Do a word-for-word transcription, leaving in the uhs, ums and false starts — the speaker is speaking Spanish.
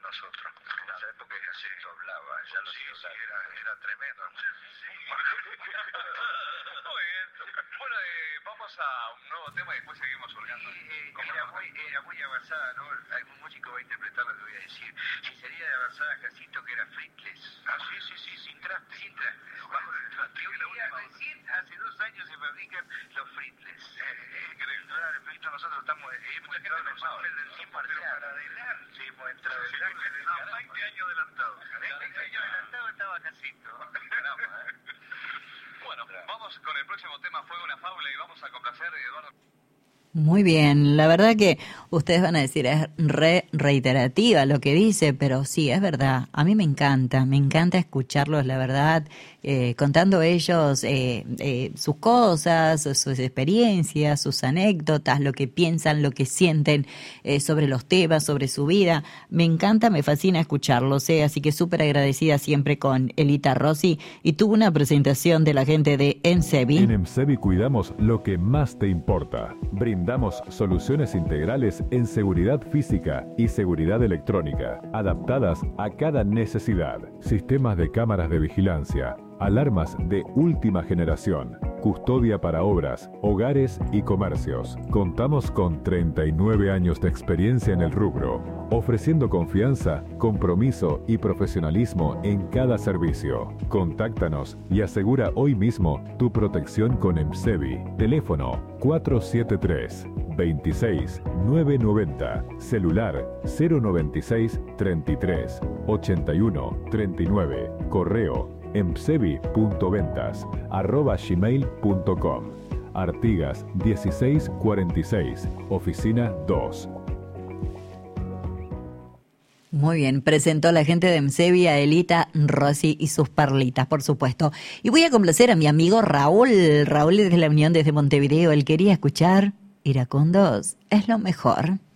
nosotros. En esa época ya se hablaba, ya lo sí, sí, era, era tremendo. Muy bien. Bueno, eh, vamos a un nuevo tema y después seguimos hurgando. Eh, eh, era, muy, era muy avanzada, ¿no? Algún músico va a interpretar lo que voy a decir. Si sería de avanzada, Jacinto, que era fretless. Ah, sí, sí, sí, sin traste. Sin traste. Bajo el traste. Y hoy día, recién, hace dos años se fabrican los fretless. Eh, increíble. Ahora, el proyecto nosotros estamos, hemos entrado en el papel del tiempo para adelante. Hemos entrado en el veinte años adelantado. veinte años adelantado estaba Jacinto. Caramba, ¿eh? Bueno, vamos con el próximo tema, Fue una fábula, y vamos a complacer a Eduardo. Muy bien, la verdad que ustedes van a decir, es re reiterativa lo que dice, pero sí, es verdad, a mí me encanta, me encanta escucharlos, la verdad, eh, contando ellos eh, eh, sus cosas, sus experiencias, sus anécdotas, lo que piensan, lo que sienten eh, sobre los temas, sobre su vida, me encanta, me fascina escucharlos, eh, así que súper agradecida siempre con Elita Rossi, y tuvo una presentación de la gente de EMSEVI. En EMSEVI cuidamos lo que más te importa. Brindamos soluciones integrales en seguridad física y seguridad electrónica, adaptadas a cada necesidad. Sistemas de cámaras de vigilancia, alarmas de última generación, custodia para obras, hogares y comercios. Contamos con treinta y nueve años de experiencia en el rubro, ofreciendo confianza, compromiso y profesionalismo en cada servicio. Contáctanos y asegura hoy mismo tu protección con EMSEVI. Teléfono cuatro siete tres, veintiséis, novecientos noventa, celular cero noventa y seis, treinta y tres, ochenta y uno, treinta y nueve, correo emsevi.ventas arroba gmail punto com. Artigas dieciséis cuarenta y seis, oficina dos. Muy bien, presentó la gente de EMSEVI a Elita Rossi y sus perlitas, por supuesto. Y voy a complacer a mi amigo Raúl. Raúl es de la Unión desde Montevideo. Él quería escuchar Iracundos es lo mejor.